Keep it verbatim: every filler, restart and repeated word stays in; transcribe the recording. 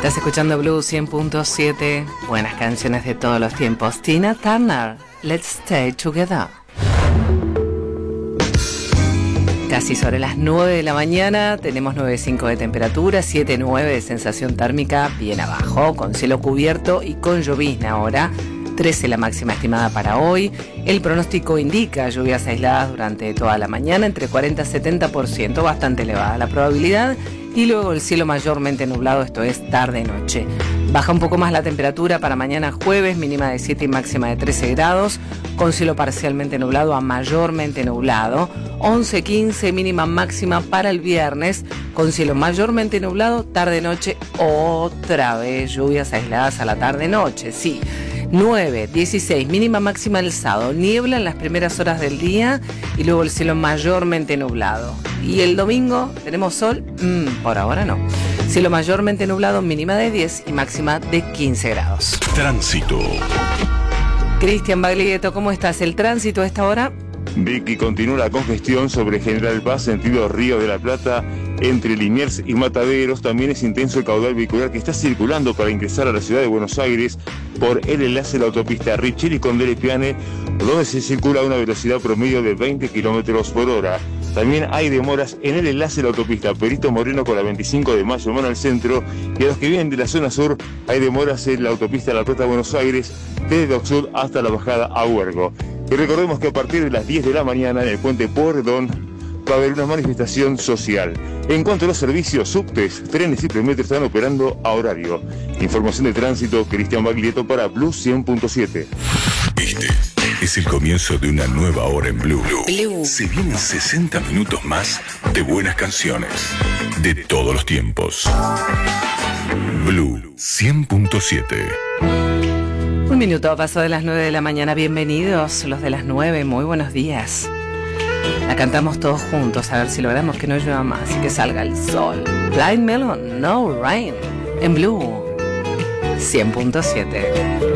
Estás escuchando Blue cien punto siete, buenas canciones de todos los tiempos. Tina Turner, Let's Stay Together. Casi sobre las nueve de la mañana, tenemos nueve coma cinco de temperatura, siete coma nueve de sensación térmica, bien abajo, con cielo cubierto y con llovizna ahora. trece la máxima estimada para hoy. El pronóstico indica lluvias aisladas durante toda la mañana, entre cuarenta y setenta por ciento, bastante elevada la probabilidad. Y luego el cielo mayormente nublado, esto es tarde-noche. Baja un poco más la temperatura para mañana jueves, mínima de siete y máxima de trece grados, con cielo parcialmente nublado a mayormente nublado. once quince mínima máxima para el viernes, con cielo mayormente nublado, tarde-noche, otra vez lluvias aisladas a la tarde-noche, sí. nueve, dieciséis, mínima máxima el sábado, niebla en las primeras horas del día y luego el cielo mayormente nublado. Y el domingo tenemos sol, mm, por ahora no. Cielo mayormente nublado, mínima de diez y máxima de quince grados. Tránsito. Cristian Baglietto, ¿cómo estás? ¿El tránsito a esta hora? Vicky, continúa la congestión sobre General Paz, sentido Río de la Plata, entre Liniers y Mataderos. También es intenso el caudal vehicular que está circulando para ingresar a la ciudad de Buenos Aires por el enlace de la autopista Richeri con Dele Piane, donde se circula a una velocidad promedio de veinte kilómetros por hora. También hay demoras en el enlace de la autopista Perito Moreno con la veinticinco de mayo mano al centro, y a los que vienen de la zona sur hay demoras en la autopista La Plata Buenos Aires, desde Dock Sud hasta la bajada a Huergo. Y recordemos que a partir de las diez de la mañana en el puente Pueyrredón va a haber una manifestación social. En cuanto a los servicios, subtes, trenes y premetros están operando a horario. Información de tránsito, Cristian Baglietto para Blue cien punto siete. Este es el comienzo de una nueva hora en Blue. Blue. Se vienen sesenta minutos más de buenas canciones de todos los tiempos. Blue cien punto siete. Un minuto pasó de las nueve de la mañana, bienvenidos los de las nueve, muy buenos días. La cantamos todos juntos, a ver si logramos que no llueva más y que salga el sol. Blind Melon, No Rain, en Blue cien punto siete.